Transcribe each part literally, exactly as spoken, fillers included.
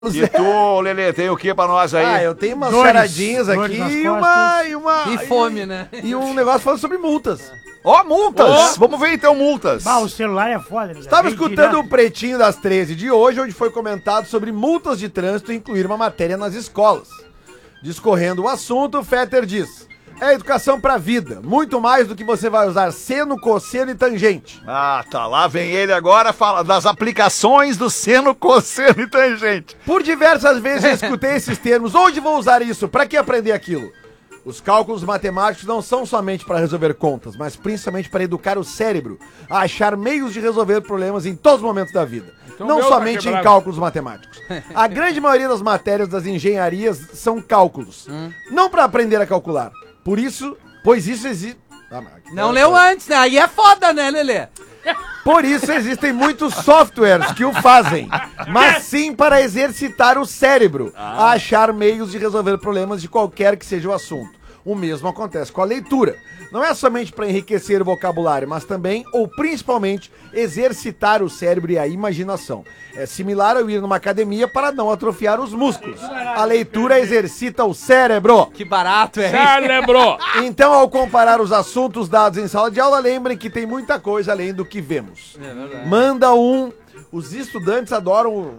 E tu, Lelê, tem o que pra nós aí? Ah, eu tenho umas Dores, charadinhas dores aqui nas e uma, e uma... E fome, né? E um negócio falando sobre multas. Ó, multas! Vamos ver então multas. Bah, o celular é foda, né? Estava Vem escutando direto. o Pretinho das treze de hoje, onde foi comentado sobre multas de trânsito e incluir uma matéria nas escolas. Discorrendo o assunto, o Fetter diz: é educação pra vida, muito mais do que você vai usar seno, cosseno e tangente. Ah, tá, lá vem ele agora, fala das aplicações do seno, cosseno e tangente. Por diversas vezes eu escutei esses termos. Onde vou usar isso? Pra que aprender aquilo? Os cálculos matemáticos não são somente para resolver contas, mas principalmente para educar o cérebro a achar meios de resolver problemas em todos os momentos da vida. Então, não meu, somente tá em quebrado. cálculos matemáticos. A grande maioria das matérias das engenharias são cálculos. Não para aprender a calcular. Por isso, pois isso existe... Ah, mas aqui Não tá- leu antes, né? Aí é foda, né, Lelê? Por isso existem muitos softwares que o fazem, mas sim para exercitar o cérebro a achar meios de resolver problemas de qualquer que seja o assunto. O mesmo acontece com a leitura. Não é somente para enriquecer o vocabulário, mas também, ou principalmente, exercitar o cérebro e a imaginação. É similar ao ir numa academia para não atrofiar os músculos. A leitura exercita o cérebro. Que barato, é. Cérebro! Então, ao comparar os assuntos dados em sala de aula, lembrem que tem muita coisa além do que vemos. É verdade. Manda um. Os estudantes adoram o.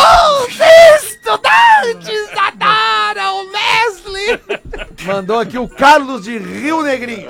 Os estudantes adoram Leslie! Mandou aqui o Carlos de Rio Negrinho.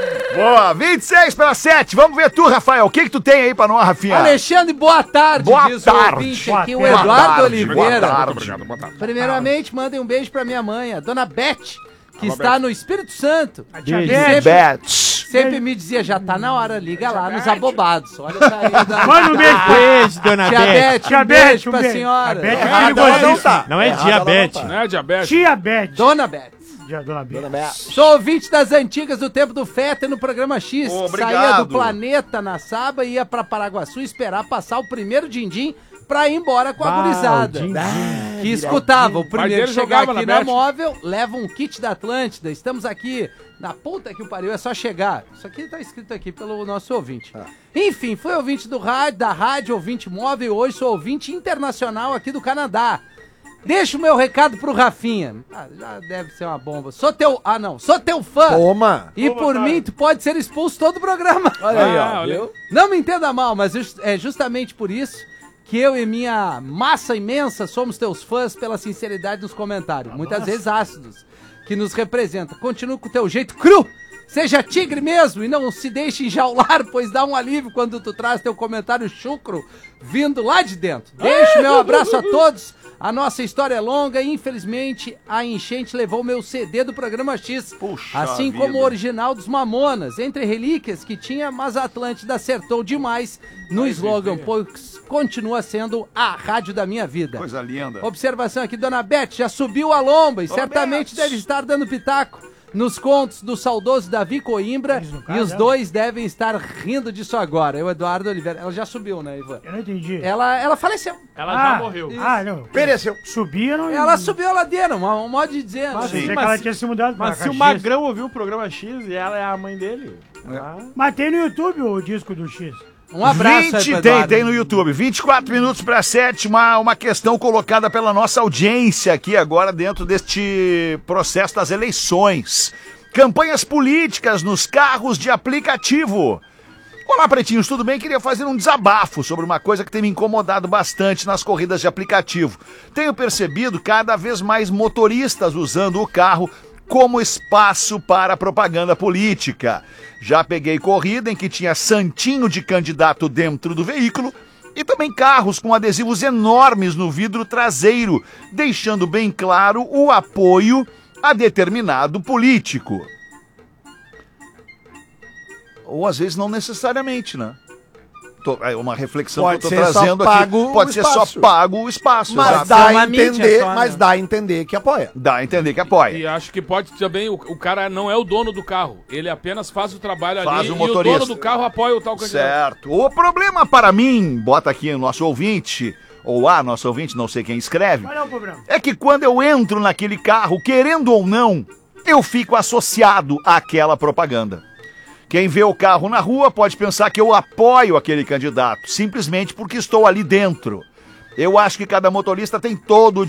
Boa, vinte e seis para sete. Vamos ver tu, Rafael. O que que tu tem aí pra nós, Rafinha? Alexandre, boa tarde, Boa diz tarde. o ouvinte Boa aqui, o tarde. Eduardo Boa tarde, Oliveira. boa tarde. Obrigado, boa tarde. Primeiramente, mandem um beijo pra minha mãe, a dona Beth, que Alô, está Beth. no Espírito Santo. A tia Beijo. Beth. Bets. Sempre me dizia, já tá na hora, liga lá nos abobados. Olha o carinho da... Manda um beijo pra Beijo, dona Tia Beth. Beth, Tia um Beth, beijo um pra beijo. senhora. A Beth é Errado ela não perigosíssima. tá. Não é Errado ela diabetes. não Não é diabetes? Tia Beth. Dona Beth. Tia Dona Beth. tá. Sou ouvinte das antigas do tempo do Fetter no programa X. Obrigado. Saía do planeta na Saba e ia pra Paraguaçu esperar passar o primeiro din-din pra ir embora com a Bah, gurizada. o din-din. Que escutava, o primeiro dele chegar jogava aqui na na Bet. móvel, leva um kit da Atlântida. Estamos aqui na puta que o pariu, é só chegar. Isso aqui tá escrito aqui pelo nosso ouvinte. Enfim, fui ouvinte do rádio, da rádio, ouvinte móvel, e hoje sou ouvinte internacional aqui do Canadá. Deixa o meu recado pro Rafinha. Ah, já deve ser uma bomba. Sou teu... Ah, não. Sou teu fã. Toma. E por mim, tu pode ser expulso todo o programa. Olha aí, Ah, ó. olha. Viu? Não me entenda mal, mas just- é justamente por isso que eu e minha massa imensa somos teus fãs pela sinceridade nos comentários, muitas vezes ácidos, que nos representa. Continua com o teu jeito cru, seja tigre mesmo e não se deixe enjaular, pois dá um alívio quando tu traz teu comentário chucro vindo lá de dentro. Deixo meu abraço a todos. A nossa história é longa e, infelizmente, a enchente levou meu C D do programa X. Puxa assim vida. como o original dos Mamonas. Entre relíquias que tinha, mas a Atlântida acertou demais no slogan, pois continua sendo a rádio da minha vida. Coisa linda. Observação aqui, dona Beth, já subiu a lomba e Dona certamente Beth. deve estar dando pitaco nos contos do saudoso Davi Coimbra, Mas no e caso, os ela- dois devem estar rindo disso agora. Eu, Eduardo Oliveira, ela já subiu, né, Ivan? Eu não entendi. Ela, ela faleceu. Ela ah, já morreu. Ah, não. Pereceu. Subia, não... Ela subiu a ladeira, um, um modo de dizer. Mas, né? achei que mas ela se- tinha se mudado pra Mas se o Caxias. Magrão ouviu o programa X e ela é a mãe dele. Ah, Mas tem no YouTube o disco do X. Um abraço aí pro vinte, tem, Eduardo. tem no YouTube. vinte e quatro minutos para sete, uma, uma questão colocada pela nossa audiência aqui agora dentro deste processo das eleições. Campanhas políticas nos carros de aplicativo. Olá, pretinhos, tudo bem? Queria fazer um desabafo sobre uma coisa que tem me incomodado bastante nas corridas de aplicativo. Tenho percebido cada vez mais motoristas usando o carro como espaço para propaganda política. Já peguei corrida em que tinha santinho de candidato dentro do veículo e também carros com adesivos enormes no vidro traseiro, deixando bem claro o apoio a determinado político. Ou às vezes não necessariamente, né? Tô- é uma reflexão Pode que eu tô ser só trazendo pago aqui. Pode o ser espaço. só pago o espaço. Mas exato. dá Só a uma mídia entender, só, né? mas dá a entender que apoia. Dá a entender que apoia. E acho que pode também, o, o cara não é o dono do carro. Ele apenas faz o trabalho Faz ali o e motorista. o dono do carro apoia o tal candidato. Certo. O problema para mim, bota aqui o nosso ouvinte, ou a nosso ouvinte, não sei quem escreve, Qual é o problema? é que quando eu entro naquele carro, querendo ou não, eu fico associado àquela propaganda. Quem vê o carro na rua pode pensar que eu apoio aquele candidato, simplesmente porque estou ali dentro. Eu acho que cada motorista tem todo o